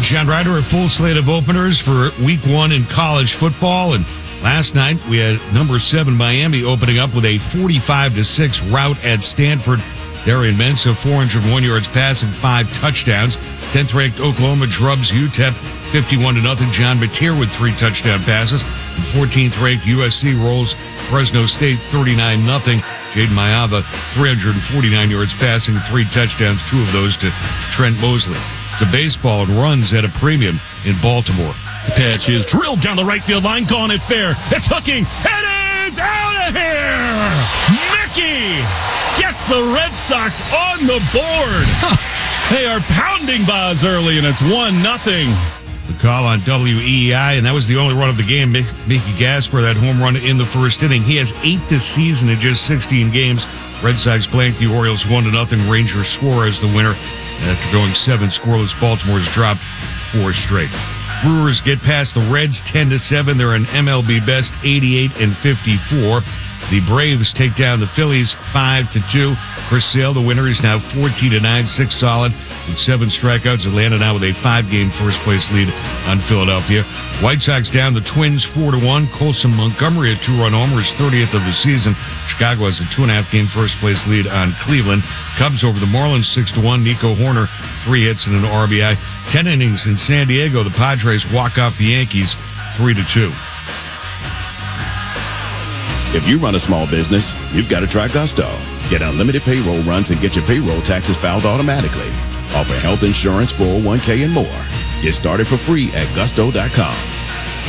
John Ryder, a full slate of openers for week 1 in college football. And last night we had number 7 Miami opening up with a 45-6 rout at Stanford. Darian Mensah, 401 yards passing, 5 touchdowns. 10th ranked Oklahoma drubs UTEP 51-0. John Mateer with 3 touchdown passes. And 14th ranked USC rolls Fresno State 39-0. Jaden Mayava, 349 yards passing, 3 touchdowns, 2 of those to Trent Mosley. To baseball and runs at a premium in Baltimore. The pitch is drilled down the right field line, gone it fair. It's hooking. It is out of here. Mickey gets the Red Sox on the board. They are pounding Boz early, and it's 1-0. The call on WEEI, and that was the only run of the game. Mickey Gasper, that home run in the first inning. He has 8 this season in just 16 games. Red Sox blanked the Orioles 1-0. Ranger Suarez the winner. And after going 7 scoreless, Baltimore's dropped 4 straight. Brewers get past the Reds 10-7. They're an MLB best 88-54. The Braves take down the Phillies 5-2. Chris Sale, the winner, is now 14-9, 6 solid with 7 strikeouts. Atlanta now with a 5-game first-place lead on Philadelphia. White Sox down the Twins 4-1. Colson Montgomery, a 2-run homer, his 30th of the season. Chicago has a 2.5-game first-place lead on Cleveland. Cubs over the Marlins 6-1. Nico Horner, 3 hits and an RBI. 10 innings in San Diego. The Padres walk off the Yankees 3-2. If you run a small business, you've got to try Gusto. Get unlimited payroll runs and get your payroll taxes filed automatically. Offer health insurance, 401k, and more. Get started for free at gusto.com.